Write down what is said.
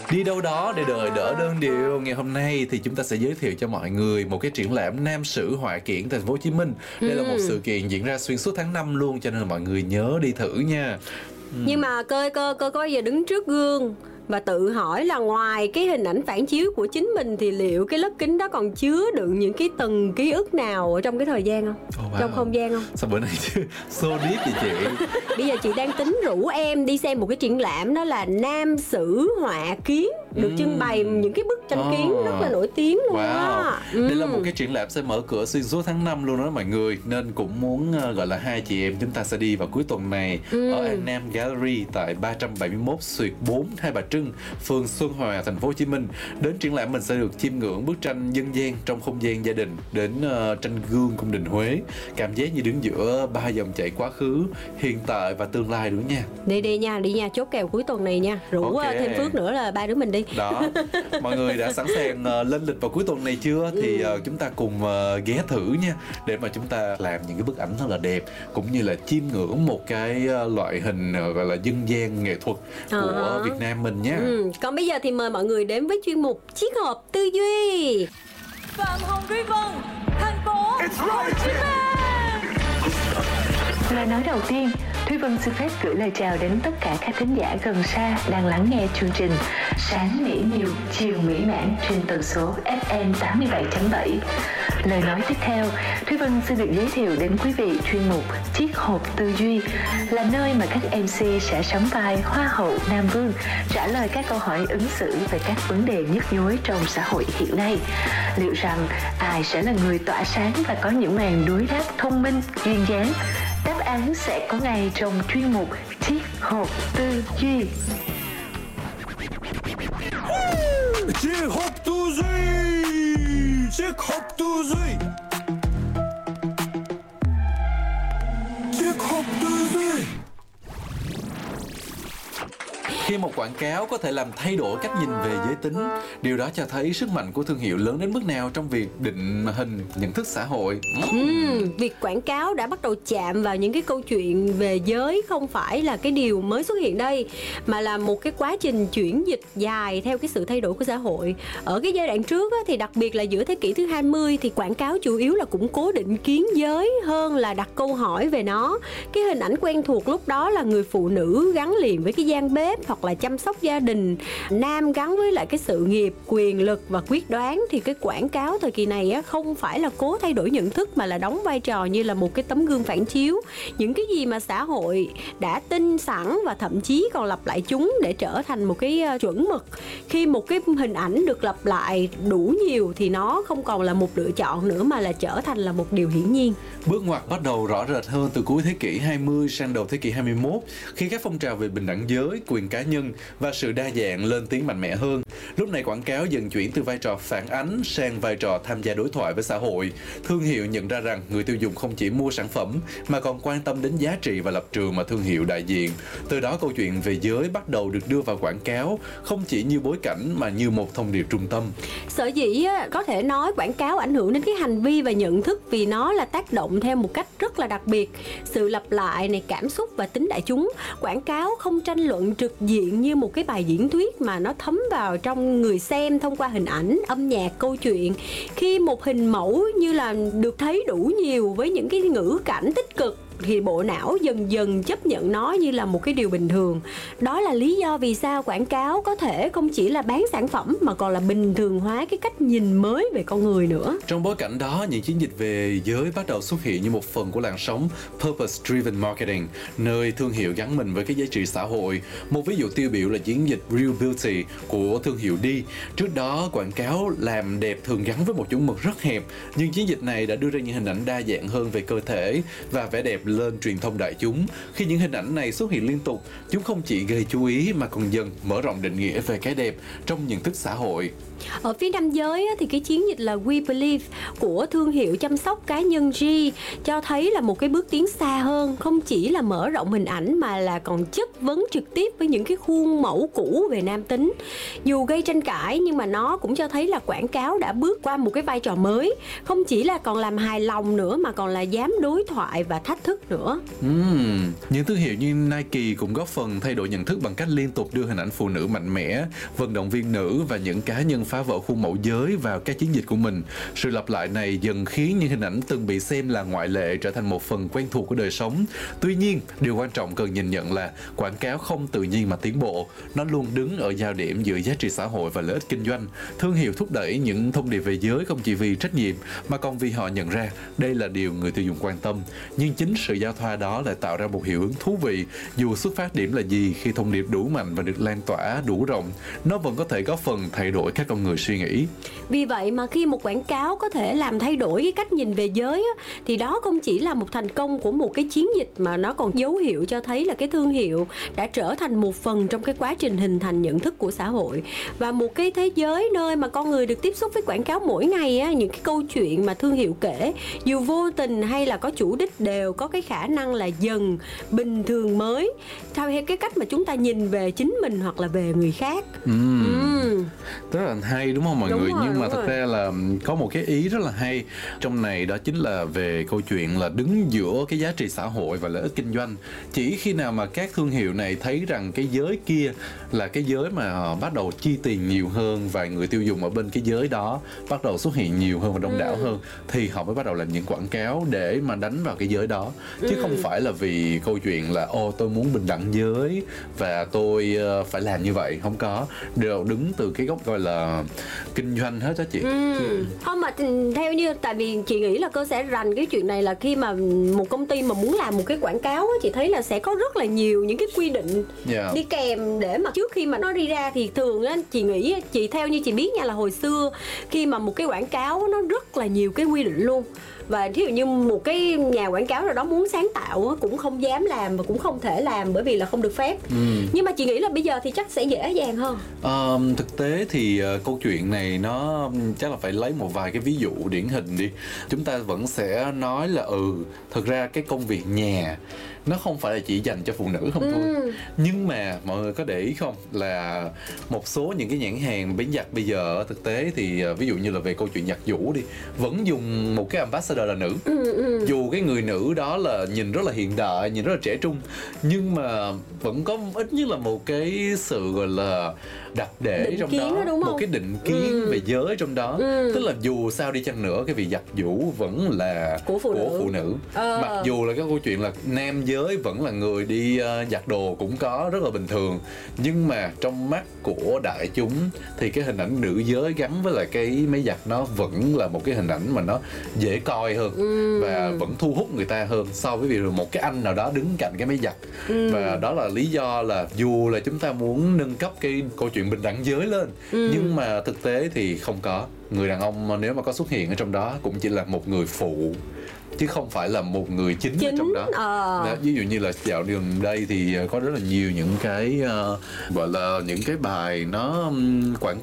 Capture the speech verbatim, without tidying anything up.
Đi đâu đó để đời đỡ đơn điệu. Ngày hôm nay thì chúng ta sẽ giới thiệu cho mọi người một cái triển lãm Nam Sử Họa Kiển Thành phố Hồ Chí Minh. Đây ừ. là một sự kiện diễn ra xuyên suốt tháng năm luôn, cho nên là mọi người nhớ đi thử nha. Ừ. Nhưng mà cơ cơ cơ có giờ đứng trước gương và tự hỏi là ngoài cái hình ảnh phản chiếu của chính mình thì liệu cái lớp kính đó còn chứa đựng những cái tầng ký ức nào ở trong cái thời gian không? Oh, wow. Trong không gian không? Sao bữa nay chứ so deep vậy chị? Bây giờ chị đang tính rủ em đi xem một cái triển lãm, đó là Nam Sử Họa Kiển, được trưng bày những cái bức tranh kiến oh. rất là nổi tiếng luôn wow. đó. Ừ. Đây là một cái triển lãm sẽ mở cửa xuyên suốt tháng năm luôn đó mọi người, nên cũng muốn uh, gọi là hai chị em chúng ta sẽ đi vào cuối tuần này ừ. ở An Nam Gallery tại ba trăm bảy mươi mốt Xuyệt bốn, Hai Bà Trưng, phường Xuân Hòa, Thành phố Hồ Chí Minh. Đến triển lãm mình sẽ được chiêm ngưỡng bức tranh dân gian trong không gian gia đình, đến uh, tranh gương cung đình Huế, cảm giác như đứng giữa ba dòng chảy quá khứ, hiện tại và tương lai nữa nha. Đi đi nha, đi nha, chốt kèo cuối tuần này nha, rủ okay. thêm Phước nữa là ba đứa mình đi. Đó, mọi người đã sẵn sàng uh, lên lịch vào cuối tuần này chưa? Thì uh, chúng ta cùng uh, ghé thử nha, để mà chúng ta làm những cái bức ảnh thật là đẹp, cũng như là chiêm ngưỡng một cái uh, loại hình uh, gọi là dân gian nghệ thuật của à. Việt Nam mình nha. Ừ. Còn bây giờ thì mời mọi người đến với chuyên mục Chiếc hộp tư duy. Phạm Hồng Thúy Vân, thành phố Hồ Chí Minh. Lời nói đầu tiên, Thúy Vân xin phép gửi lời chào đến tất cả các thính giả gần xa đang lắng nghe chương trình Sáng mỹ miều, chiều mỹ mãn trên tần số ép em tám mươi bảy chấm bảy. Lời nói tiếp theo, Thúy Vân xin được giới thiệu đến quý vị chuyên mục Chiếc hộp tư duy, là nơi mà các em xê sẽ sắm vai Hoa hậu Nam Vương, trả lời các câu hỏi ứng xử về các vấn đề nhức nhối trong xã hội hiện nay. Liệu rằng ai sẽ là người tỏa sáng và có những màn đối đáp thông minh, duyên dáng? Đáp án sẽ có ngay trong chuyên mục Chiếc hộp tư duy. Chiếc hộp tư duy, chiếc hộp tư duy, chiếc hộp tư duy. Khi một quảng cáo có thể làm thay đổi cách nhìn về giới tính, điều đó cho thấy sức mạnh của thương hiệu lớn đến mức nào trong việc định hình nhận thức xã hội. Ừ, việc quảng cáo đã bắt đầu chạm vào những cái câu chuyện về giới không phải là cái điều mới xuất hiện đây, mà là một cái quá trình chuyển dịch dài theo cái sự thay đổi của xã hội. Ở cái giai đoạn trước á, thì đặc biệt là giữa thế kỷ thứ hai mươi thì quảng cáo chủ yếu là củng cố định kiến giới hơn là đặt câu hỏi về nó. Cái hình ảnh quen thuộc lúc đó là người phụ nữ gắn liền với cái gian bếp hoặc là chăm sóc gia đình, nam gắn với lại cái sự nghiệp, quyền lực và quyết đoán. Thì cái quảng cáo thời kỳ này á, không phải là cố thay đổi nhận thức mà là đóng vai trò như là một cái tấm gương phản chiếu những cái gì mà xã hội đã tin sẵn, và thậm chí còn lặp lại chúng để trở thành một cái chuẩn mực. Khi một cái hình ảnh được lặp lại đủ nhiều thì nó không còn là một lựa chọn nữa mà là trở thành là một điều hiển nhiên. Bước ngoặt bắt đầu rõ rệt hơn từ cuối thế kỷ hai mươi sang đầu thế kỷ hai mươi mốt, khi các phong trào về bình đẳng giới, quyền cá nhân và sự đa dạng lên tiếng mạnh mẽ hơn. Lúc này quảng cáo dần chuyển từ vai trò phản ánh sang vai trò tham gia đối thoại với xã hội. Thương hiệu nhận ra rằng người tiêu dùng không chỉ mua sản phẩm mà còn quan tâm đến giá trị và lập trường mà thương hiệu đại diện. Từ đó câu chuyện về giới bắt đầu được đưa vào quảng cáo, không chỉ như bối cảnh mà như một thông điệp trung tâm. Sở dĩ có thể nói quảng cáo ảnh hưởng đến cái hành vi và nhận thức vì nó là tác động theo một cách rất là đặc biệt. Sự lặp lại này, cảm xúc và tính đại chúng. Quảng cáo không tranh luận trực diện như một cái bài diễn thuyết, mà nó thấm vào trong người xem thông qua hình ảnh, âm nhạc, câu chuyện. Khi một hình mẫu như là được thấy đủ nhiều với những cái ngữ cảnh tích cực thì bộ não dần dần chấp nhận nó như là một cái điều bình thường. Đó là lý do vì sao quảng cáo có thể không chỉ là bán sản phẩm mà còn là bình thường hóa cái cách nhìn mới về con người nữa. Trong bối cảnh đó, những chiến dịch về giới bắt đầu xuất hiện như một phần của làn sóng Purpose Driven Marketing, nơi thương hiệu gắn mình với cái giá trị xã hội. Một ví dụ tiêu biểu là chiến dịch Real Beauty của thương hiệu đi. Trước đó, quảng cáo làm đẹp thường gắn với một chuẩn mực rất hẹp, nhưng chiến dịch này đã đưa ra những hình ảnh đa dạng hơn về cơ thể và vẻ đẹp lên truyền thông đại chúng. Khi những hình ảnh này xuất hiện liên tục, chúng không chỉ gây chú ý mà còn dần mở rộng định nghĩa về cái đẹp trong nhận thức xã hội. Ở phía nam giới á, thì cái chiến dịch là We Believe của thương hiệu chăm sóc cá nhân G cho thấy là một cái bước tiến xa hơn, không chỉ là mở rộng hình ảnh mà là còn chất vấn trực tiếp với những cái khuôn mẫu cũ về nam tính. Dù gây tranh cãi nhưng mà nó cũng cho thấy là quảng cáo đã bước qua một cái vai trò mới, không chỉ là còn làm hài lòng nữa mà còn là dám đối thoại và thách thức nữa. Uhm, những thương hiệu như Nike cũng góp phần thay đổi nhận thức bằng cách liên tục đưa hình ảnh phụ nữ mạnh mẽ, vận động viên nữ và những cá nhân phá vỡ khuôn mẫu giới vào các chiến dịch của mình. Sự lặp lại này dần khiến những hình ảnh từng bị xem là ngoại lệ trở thành một phần quen thuộc của đời sống. Tuy nhiên, điều quan trọng cần nhìn nhận là quảng cáo không tự nhiên mà tiến bộ. Nó luôn đứng ở giao điểm giữa giá trị xã hội và lợi ích kinh doanh. Thương hiệu thúc đẩy những thông điệp về giới không chỉ vì trách nhiệm mà còn vì họ nhận ra đây là điều người tiêu dùng quan tâm. Nhưng chính sự giao thoa đó lại tạo ra một hiệu ứng thú vị. Dù xuất phát điểm là gì, khi thông điệp đủ mạnh và được lan tỏa đủ rộng, nó vẫn có thể góp phần thay đổi các con người suy nghĩ. Vì vậy mà khi một quảng cáo có thể làm thay đổi cái cách nhìn về giới á, thì đó không chỉ là một thành công của một cái chiến dịch mà nó còn dấu hiệu cho thấy là cái thương hiệu đã trở thành một phần trong cái quá trình hình thành nhận thức của xã hội. Và một cái thế giới nơi mà con người được tiếp xúc với quảng cáo mỗi ngày á, những cái câu chuyện mà thương hiệu kể, dù vô tình hay là có chủ đích, đều có cái khả năng là dần bình thường mới theo cái cách mà chúng ta nhìn về chính mình hoặc là về người khác. Uhm. Uhm. Rất là hay đúng không mọi Đúng người? rồi, Nhưng mà đúng thật rồi. ra là có một cái ý rất là hay trong này, đó chính là về câu chuyện là đứng giữa cái giá trị xã hội và lợi ích kinh doanh. Chỉ khi nào mà các thương hiệu này thấy rằng cái giới kia là cái giới mà họ bắt đầu chi tiền nhiều hơn và người tiêu dùng ở bên cái giới đó bắt đầu xuất hiện nhiều hơn và đông đảo hơn, thì họ mới bắt đầu làm những quảng cáo để mà đánh vào cái giới đó. Chứ không phải là vì câu chuyện là ô tôi muốn bình đẳng giới và tôi uh, phải làm như vậy. Không có, đều đứng từ cái góc gọi là kinh doanh hết đó chị. Ừ. Không mà theo như, tại vì chị nghĩ là cô sẽ rành cái chuyện này là khi mà một công ty mà muốn làm một cái quảng cáo á, chị thấy là sẽ có rất là nhiều những cái quy định Yeah. đi kèm để mà trước khi mà nó đi ra thì thường á, chị nghĩ, chị theo như chị biết nha, là hồi xưa khi mà một cái quảng cáo nó rất là nhiều cái quy định luôn. Và thí dụ như một cái nhà quảng cáo nào đó muốn sáng tạo á, cũng không dám làm và cũng không thể làm bởi vì là không được phép. Ừ. Nhưng mà chị nghĩ là bây giờ thì chắc sẽ dễ dàng hơn. Ờ, thực tế thì uh, câu chuyện này nó chắc là phải lấy một vài cái ví dụ điển hình đi. Chúng ta vẫn sẽ nói là ừ, thực ra cái công việc nhà nó không phải là chỉ dành cho phụ nữ không thôi. Ừ. Nhưng mà mọi người có để ý không là một số những cái nhãn hàng bánh giặt bây giờ thực tế thì uh, ví dụ như là về câu chuyện giặt giũ đi, vẫn dùng một cái ambassador là nữ. Ừ, ừ. Dù cái người nữ đó là nhìn rất là hiện đại, nhìn rất là trẻ trung, nhưng mà vẫn có ít nhất là một cái sự gọi là đặt để Định trong kiến đó, đó, đúng một không? cái định kiến Ừ. về giới trong đó. Ừ. Tức là dù sao đi chăng nữa, cái việc giặt giũ vẫn là Của phụ nữ. phụ nữ. Ờ. Mặc dù là cái câu chuyện là nam giới vẫn là người đi uh, giặt đồ cũng có rất là bình thường, nhưng mà trong mắt của đại chúng thì cái hình ảnh nữ giới gắn với lại cái máy giặt nó vẫn là một cái hình ảnh mà nó dễ coi hơn. Ừ. Và vẫn thu hút người ta hơn so với việc một cái anh nào đó đứng cạnh cái máy giặt. Ừ. Và đó là lý do là dù là chúng ta muốn nâng cấp cái câu chuyện bình đẳng giới lên, Ừ. nhưng mà thực tế thì không có. Người đàn ông nếu mà có xuất hiện ở trong đó cũng chỉ là một người phụ, chứ không phải là một người chính, Chính, ở trong đó. ờ. Đó, ví dụ như là dạo gần đây thì có rất là nhiều những cái uh, gọi là những cái bài nó um, quảng